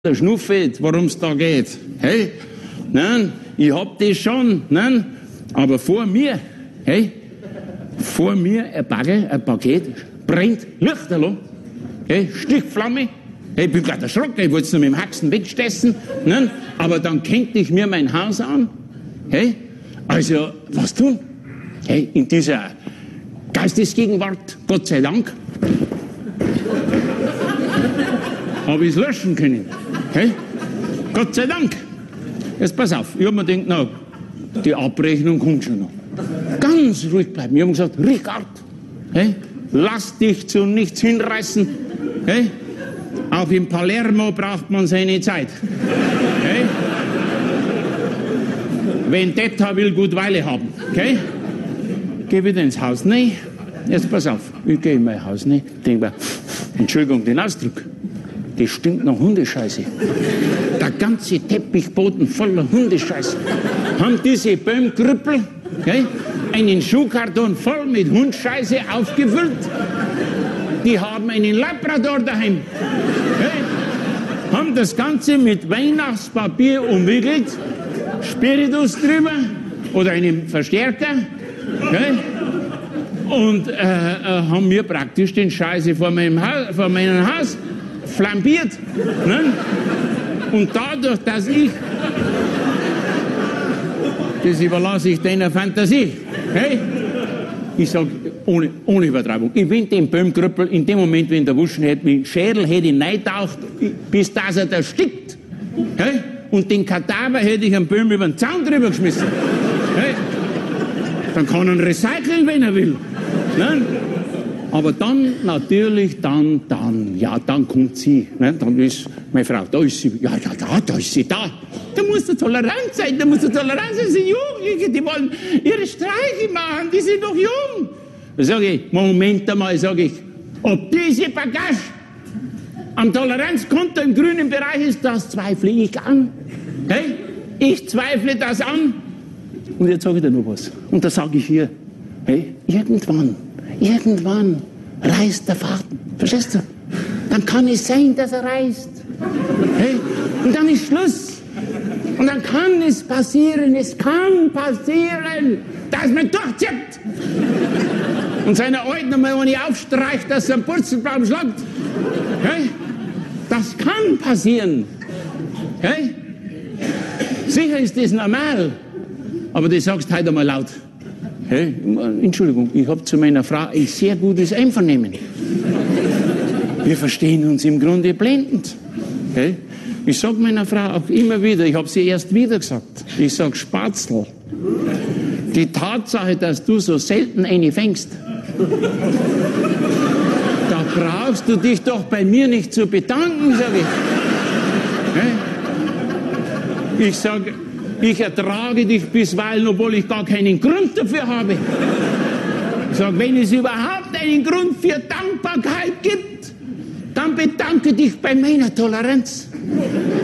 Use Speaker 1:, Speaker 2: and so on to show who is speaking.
Speaker 1: der Schnuffet, worum es da geht. Hey, nein, ich hab das schon, nein, aber vor mir ein Bagger, ein Paket, brennt Lichterloh, hey, Stichflamme, hey, ich bin gerade erschrocken, ich wollte es nur mit dem Haxen wegstessen, nein, aber dann kennt ich mir mein Haus an, hey, also, was tun? Hey, in dieser Geistesgegenwart, Gott sei Dank, habe ich es löschen können. Hey? Gott sei Dank. Jetzt pass auf, ich habe mir gedacht, na, die Abrechnung kommt schon noch. Ganz ruhig bleiben. Ich habe gesagt, Richard, hey, lass dich zu nichts hinreißen. Hey? Auch in Palermo braucht man seine Zeit. Hey? Vendetta will gut Weile haben. Okay? Geh wieder ins Haus. Nee, jetzt pass auf, ich gehe in mein Haus. Nee, denk mir, Entschuldigung den Ausdruck. Das stinkt nach Hundescheiße. Der ganze Teppichboden voller Hundescheiße. Haben diese Böhmkrüppel einen Schuhkarton voll mit Hundscheiße aufgefüllt. Die haben einen Labrador daheim. Haben das Ganze mit Weihnachtspapier umwickelt, Spiritus drüber oder einen Verstärker. Und haben mir praktisch den Scheiße vor meinem Haus flambiert. Ne? Und dadurch, dass das überlasse ich deiner Fantasie. Hey? Ich sage, ohne Übertreibung, ich bin dem Böhmkrüppel in dem Moment, wenn der Wuschen hätte, mit dem Schädel hätte ich reintaucht, bis dass er da stickt. Hey? Und den Kadaver hätte ich am Böhm über den Zaun drüber geschmissen. Hey? Dann kann er ihn recyceln, wenn er will. Ne? Aber dann, natürlich, dann kommt sie. Ne? Dann ist meine Frau, da ist sie, da ist sie da. Da musst du tolerant sein, das sind Jugendliche, die wollen ihre Streiche machen, die sind noch jung. Da sage ich, Moment einmal, sage ich, ob diese Bagage am Toleranzkonto im grünen Bereich ist, das zweifle ich an. Hey? Ich zweifle das an. Und jetzt sage ich dir noch was. Und da sage ich hier, hey, irgendwann reißt der Faden. Verstehst du? Dann kann es sein, dass er reißt. Hey? Und dann ist Schluss. Und dann kann es passieren, dass man durchzieht. Und seiner Alten einmal, wenn ich aufstreicht, dass er einen Purzelbaum schlagt. Hey? Das kann passieren. Hey? Sicher ist das normal. Aber du sagst heute einmal laut. Hey, Entschuldigung, ich habe zu meiner Frau ein sehr gutes Einvernehmen. Wir verstehen uns im Grunde blendend. Hey? Ich sage meiner Frau auch immer wieder, ich habe sie erst wieder gesagt, ich sage Spatzel, die Tatsache, dass du so selten eine fängst, da brauchst du dich doch bei mir nicht zu bedanken, sage ich. Hey? Ich sage, ich ertrage dich bisweilen, obwohl ich gar keinen Grund dafür habe. Ich sage, wenn es überhaupt einen Grund für Dankbarkeit gibt, dann bedanke dich bei meiner Toleranz.